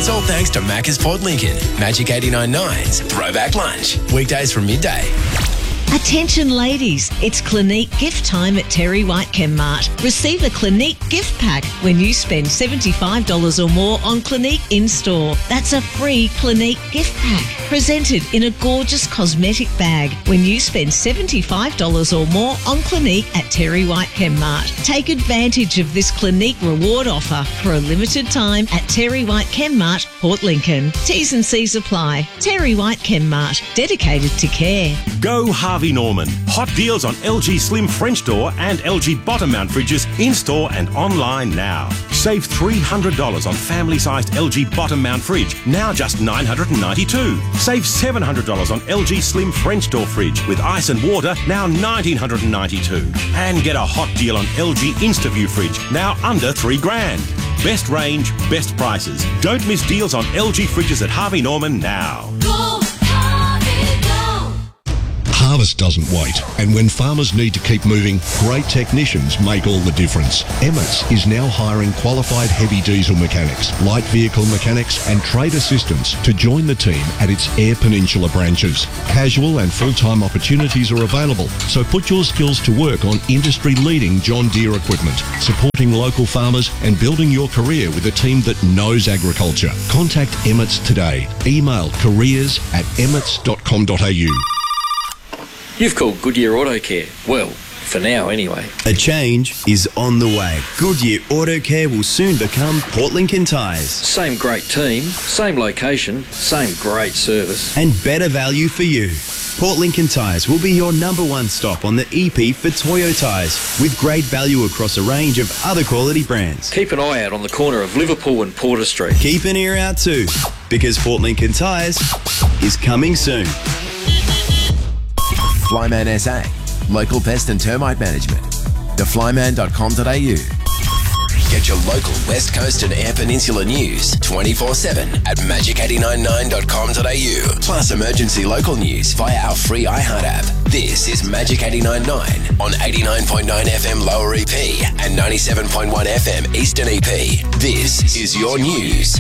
It's all thanks to Macca's Port Lincoln. Magic 89.9's Throwback Lunch. Weekdays from midday. Attention ladies, it's Clinique gift time at Terry White Chemmart. Receive a Clinique gift pack when you spend $75 or more on Clinique in-store. That's a free Clinique gift pack, presented in a gorgeous cosmetic bag when you spend $75 or more on Clinique at Terry White Chemmart. Take advantage of this Clinique reward offer for a limited time at Terry White Chemmart, Port Lincoln. T's and C's apply. Terry White Chemmart, dedicated to care. Go Harvey Norman. Hot deals on LG Slim French door and LG bottom mount fridges in-store and online now. Save $300 on family-sized LG bottom mount fridge, now just $992. Save $700 on LG Slim French door fridge with ice and water, now $1,992. And get a hot deal on LG InstaView fridge, now under $3,000. Best range, best prices. Don't miss deals on LG fridges at Harvey Norman now. Harvest doesn't wait, and when farmers need to keep moving, great technicians make all the difference. Emmett's is now hiring qualified heavy diesel mechanics, light vehicle mechanics and trade assistants to join the team at its Eyre Peninsula branches. Casual and full-time opportunities are available, so put your skills to work on industry-leading John Deere equipment, supporting local farmers and building your career with a team that knows agriculture. Contact Emmett's today. Email careers@emmets.com.au. You've called Goodyear Auto Care. Well, for now anyway. A change is on the way. Goodyear Auto Care will soon become Port Lincoln Tyres. Same great team, same location, same great service. And better value for you. Port Lincoln Tyres will be your #1 stop on the EP for Toyo tyres, with great value across a range of other quality brands. Keep an eye out on the corner of Liverpool and Porter Street. Keep an ear out too, because Port Lincoln Tyres is coming soon. Flyman SA, local pest and termite management. theflyman.com.au. Get your local West Coast and Eyre Peninsula news 24/7 at magic899.com.au. Plus emergency local news via our free iHeart app. This is Magic 89.9 on 89.9 FM Lower EP and 97.1 FM Eastern EP. This is your news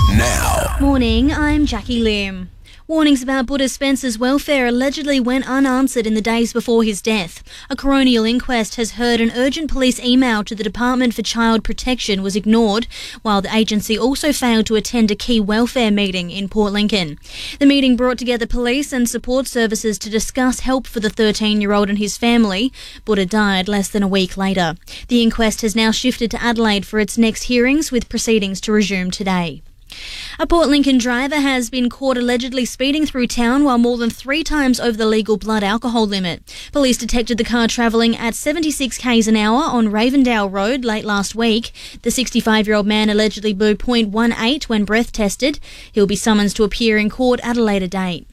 now. Morning, I'm Jackie Lim. Warnings about Buddha Spencer's welfare allegedly went unanswered in the days before his death. A coronial inquest has heard an urgent police email to the Department for Child Protection was ignored, while the agency also failed to attend a key welfare meeting in Port Lincoln. The meeting brought together police and support services to discuss help for the 13-year-old and his family. Buddha died less than a week later. The inquest has now shifted to Adelaide for its next hearings, with proceedings to resume today. A Port Lincoln driver has been caught allegedly speeding through town while more than 3 times over the legal blood alcohol limit. Police detected the car travelling at 76 k's an hour on Ravendale Road late last week. The 65-year-old man allegedly blew .18 when breath tested. He'll be summoned to appear in court at a later date.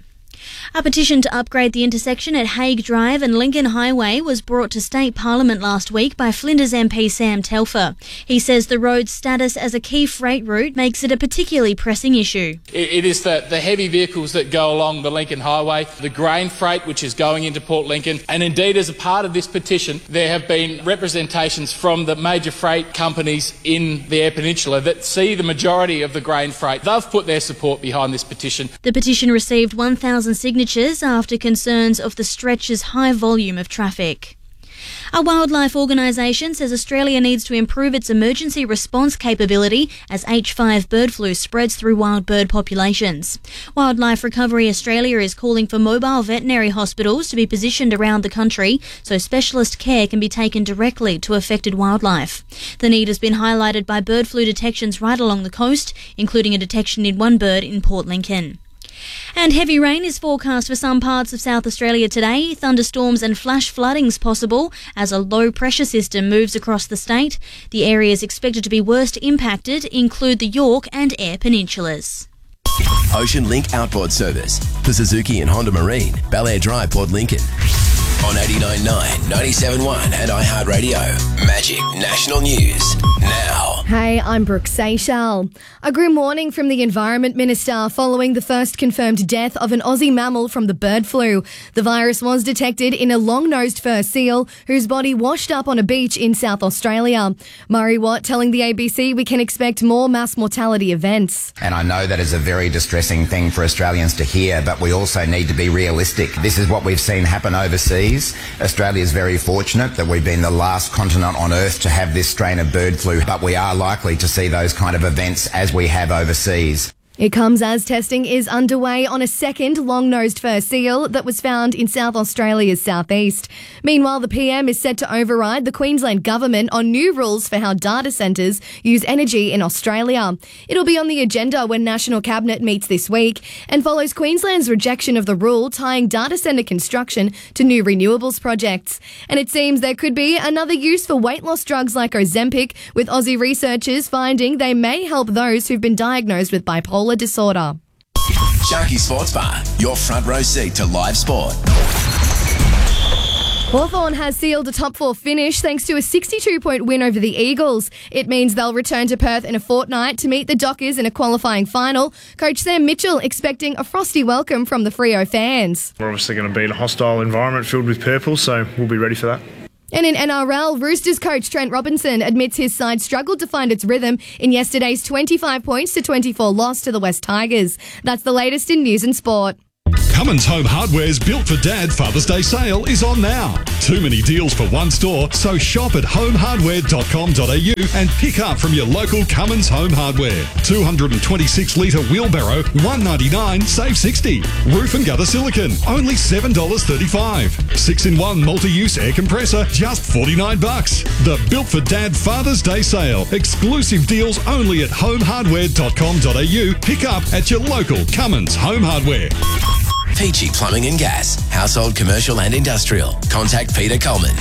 A petition to upgrade the intersection at Hague Drive and Lincoln Highway was brought to State Parliament last week by Flinders MP Sam Telfer. He says the road's status as a key freight route makes it a particularly pressing issue. It is the heavy vehicles that go along the Lincoln Highway, the grain freight which is going into Port Lincoln, and indeed as a part of this petition there have been representations from the major freight companies in the Eyre Peninsula that see the majority of the grain freight. They've put their support behind this petition. The petition received 1,000 signatures after concerns of the stretch's high volume of traffic. A wildlife organisation says Australia needs to improve its emergency response capability as H5 bird flu spreads through wild bird populations. Wildlife Recovery Australia is calling for mobile veterinary hospitals to be positioned around the country so specialist care can be taken directly to affected wildlife. The need has been highlighted by bird flu detections right along the coast, including a detection in one bird in Port Lincoln. And heavy rain is forecast for some parts of South Australia today. Thunderstorms and flash floodings possible as a low pressure system moves across the state. The areas expected to be worst impacted include the York and Eyre Peninsulas. Ocean Link Outboard Service for Suzuki and Honda Marine, Bel Air Drive, Port Lincoln. On 89.9, 97.1 and iHeartRadio. Magic National News now. Hey, I'm Brooke Seychelles. A grim warning from the Environment Minister following the first confirmed death of an Aussie mammal from the bird flu. The virus was detected in a long-nosed fur seal whose body washed up on a beach in South Australia. Murray Watt telling the ABC we can expect more mass mortality events. And I know that is a very distressing thing for Australians to hear, but we also need to be realistic. This is what we've seen happen overseas. Australia is very fortunate that we've been the last continent on Earth to have this strain of bird flu, but we are likely to see those kind of events as we have overseas. It comes as testing is underway on a second long-nosed fur seal that was found in South Australia's southeast. Meanwhile, the PM is set to override the Queensland government on new rules for how data centres use energy in Australia. It'll be on the agenda when National Cabinet meets this week and follows Queensland's rejection of the rule tying data centre construction to new renewables projects. And it seems there could be another use for weight loss drugs like Ozempic, with Aussie researchers finding they may help those who've been diagnosed with bipolar disorder. Sharky Sports Bar, your front row seat to live sport. Hawthorn has sealed a top four finish thanks to a 62-point win over the Eagles. It means they'll return to Perth in a fortnight to meet the Dockers in a qualifying final. Coach Sam Mitchell expecting a frosty welcome from the Freo fans. We're obviously going to be in a hostile environment filled with purple, so we'll be ready for that. And in NRL, Roosters coach Trent Robinson admits his side struggled to find its rhythm in yesterday's 25 points to 24 loss to the West Tigers. That's the latest in news and sport. Cummins Home Hardware's Built for Dad Father's Day sale is on now. Too many deals for one store, so shop at homehardware.com.au and pick up from your local Cummins Home Hardware. 226-litre wheelbarrow, $199, save $60. Roof and gutter silicone, only $7.35. 6-in-1 multi-use air compressor, just $49. The Built for Dad Father's Day sale. Exclusive deals only at homehardware.com.au. Pick up at your local Cummins Home Hardware. Peachy Plumbing and Gas, household, commercial and industrial. Contact Peter Coleman.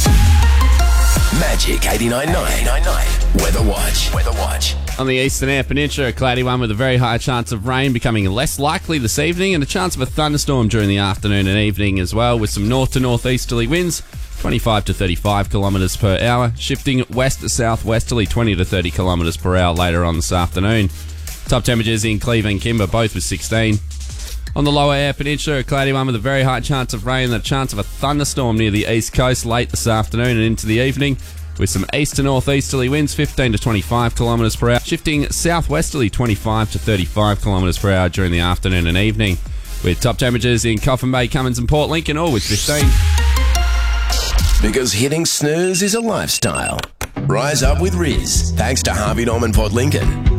Magic 89.9. Weather Watch. On the eastern Eyre Peninsula, a cloudy one with a very high chance of rain becoming less likely this evening, and a chance of a thunderstorm during the afternoon and evening as well, with some north to northeasterly winds, 25 to 35 kilometres per hour, shifting west to southwesterly, 20 to 30 kilometres per hour later on this afternoon. Top temperatures in Cleveland and Kimber, both with 16. On the lower Eyre Peninsula, a cloudy one with a very high chance of rain and a chance of a thunderstorm near the east coast late this afternoon and into the evening, with some east to northeasterly winds, 15 to 25 kilometres per hour, shifting southwesterly, 25 to 35 kilometres per hour during the afternoon and evening, with top temperatures in Coffin Bay, Cummins and Port Lincoln, all with 15. Because hitting snooze is a lifestyle. Rise up with Riz, thanks to Harvey Norman Port Lincoln.